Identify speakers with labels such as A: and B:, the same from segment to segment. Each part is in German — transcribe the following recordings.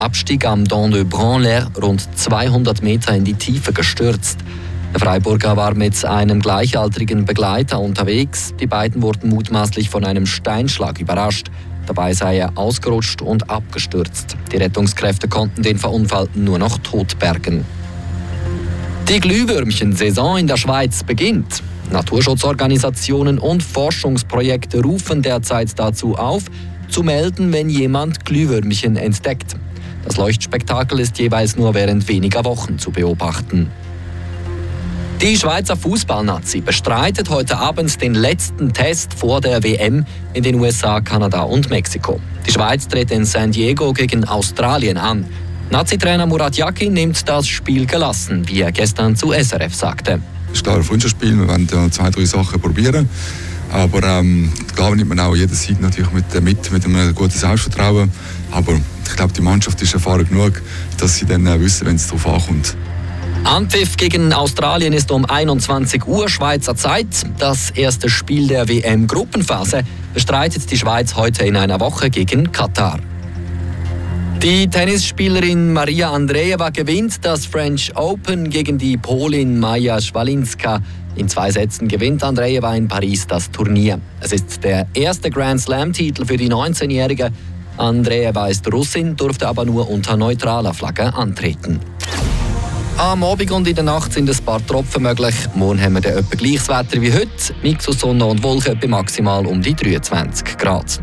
A: Abstieg am Dent de Branlaire rund 200 Meter in die Tiefe gestürzt. Der Freiburger war mit einem gleichaltrigen Begleiter unterwegs. Die beiden wurden mutmaßlich von einem Steinschlag überrascht. Dabei sei er ausgerutscht und abgestürzt. Die Rettungskräfte konnten den Verunfallten nur noch tot bergen. Die Glühwürmchen-Saison in der Schweiz beginnt. Naturschutzorganisationen und Forschungsprojekte rufen derzeit dazu auf, zu melden, wenn jemand Glühwürmchen entdeckt. Das Leuchtspektakel ist jeweils nur während weniger Wochen zu beobachten. Die Schweizer Fußballnazi bestreitet heute Abend den letzten Test vor der WM in den USA, Kanada und Mexiko. Die Schweiz tritt in San Diego gegen Australien an. Nazi-Trainer Murat Yakin nimmt das Spiel gelassen, wie er gestern zu SRF sagte.
B: Es ist klar ein Freundschaftsspiel, wir werden 2-3 Sachen probieren. Aber klar nimmt man auch jeden Sieg natürlich mit einem guten Selbstvertrauen. Aber ich glaube, die Mannschaft ist erfahren genug, dass sie dann wissen, wenn es darauf ankommt.
A: Anpfiff gegen Australien ist um 21 Uhr Schweizer Zeit. Das erste Spiel der WM-Gruppenphase bestreitet die Schweiz heute in einer Woche gegen Katar. Die Tennisspielerin Maria Andreeva gewinnt das French Open gegen die Polin Maja Schwalinska. In 2 Sätzen gewinnt Andreeva in Paris das Turnier. Es ist der erste Grand-Slam-Titel für die 19-Jährige. Andreeva ist Russin, durfte aber nur unter neutraler Flagge antreten. Am Abend und in der Nacht sind ein paar Tropfen möglich. Morgen haben wir dann etwa gleiches Wetter wie heute. Mix aus Sonne und Wolken bei maximal um die 23 Grad.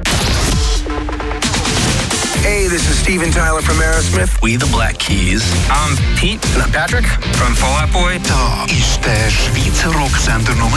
C: Hey, this is Steven Tyler from Aerosmith.
D: We the Black Keys.
C: I'm Pete. And I'm Patrick from Fall Out Boy.
D: Da ist der Schweizer Rocksender Nummer